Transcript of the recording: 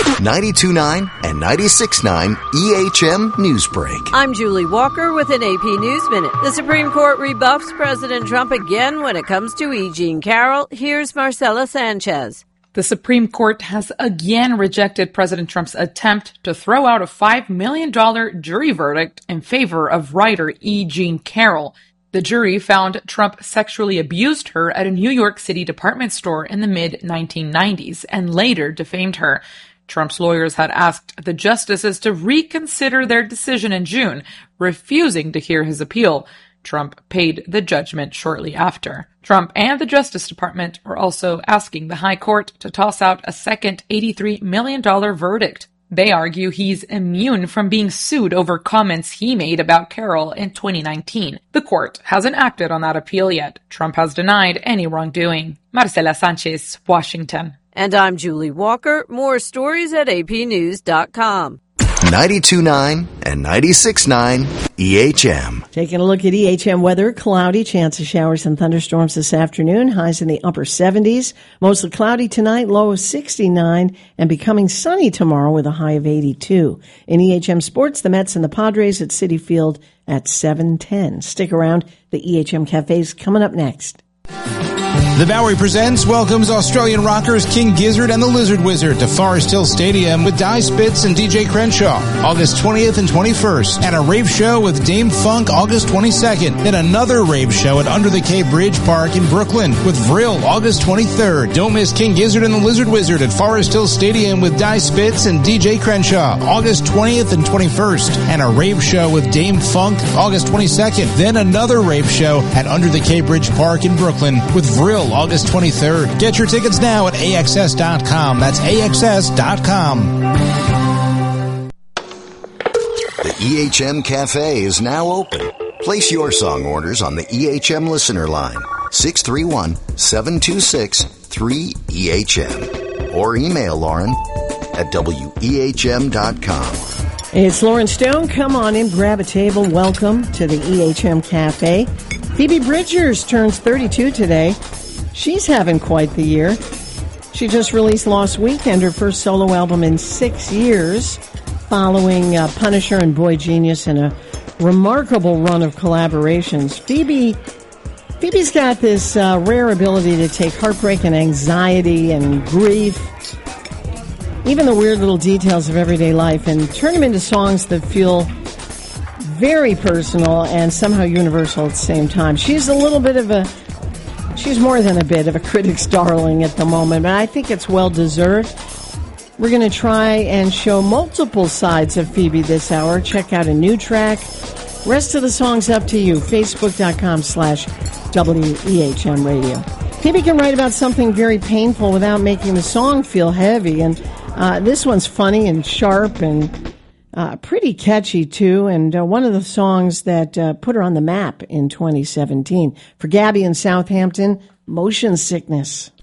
92.9 and 96.9 EHM Newsbreak. I'm Julie Walker with an AP News Minute. The Supreme Court rebuffs President Trump again when it comes to E. Jean Carroll. Here's Marcela Sanchez. The Supreme Court has again rejected President Trump's attempt to throw out a $5 million jury verdict in favor of writer E. Jean Carroll. The jury found Trump sexually abused her at a New York City department store in the mid-1990s and later defamed her. Trump's lawyers had asked the justices to reconsider their decision in June, refusing to hear his appeal. Trump paid the judgment shortly after. Trump and the Justice Department are also asking the High Court to toss out a second $83 million verdict. They argue he's immune from being sued over comments he made about Carroll in 2019. The court hasn't acted on that appeal yet. Trump has denied any wrongdoing. Marcela Sanchez, Washington. And I'm Julie Walker. More stories at apnews.com. 92.9 and 96.9 EHM. Taking a look at EHM weather, cloudy, chance of showers and thunderstorms this afternoon, highs in the upper 70s. Mostly cloudy tonight, low of 69, and becoming sunny tomorrow with a high of 82. In EHM sports, the Mets and the Padres at Citi Field at 7:10. Stick around, the EHM Cafe is coming up next. The Bowery Presents welcomes Australian rockers King Gizzard and the Lizard Wizard to Forest Hill Stadium with Die Spitz and DJ Crenshaw August 20th and 21st, and a rave show with Dame Funk August 22nd, and another rave show at Under the Cape Bridge Park in Brooklyn with Vril August 23rd. Don't miss King Gizzard and the Lizard Wizard at Forest Hill Stadium with Die Spitz and DJ Crenshaw August 20th and 21st, and a rave show with Dame Funk August 22nd. Then another rave show at Under the Cape Bridge Park in Brooklyn with Vril August 23rd. Get your tickets now at AXS.com. That's AXS.com. The EHM Cafe is now open. Place your song orders on the EHM listener line, 631-726-3EHM. Or email Lauren at WEHM.com. It's Lauren Stone. Come on in, grab a table. Welcome to the EHM Cafe. Phoebe Bridgers turns 32 today. She's having quite the year. She just released Lost Weekend, her first solo album in 6 years, following Punisher and Boy Genius and a remarkable run of collaborations. Phoebe's got this rare ability to take heartbreak and anxiety and grief, even the weird little details of everyday life, and turn them into songs that feel very personal and somehow universal at the same time. She's more than a bit of a critic's darling at the moment, but I think it's well-deserved. We're going to try and show multiple sides of Phoebe this hour. Check out a new track. Rest of the song's up to you. Facebook.com/WEHM Radio. Phoebe can write about something very painful without making the song feel heavy, and this one's funny and sharp and pretty catchy, too, and one of the songs that put her on the map in 2017. For Gabby in Southampton, Motion Sickness.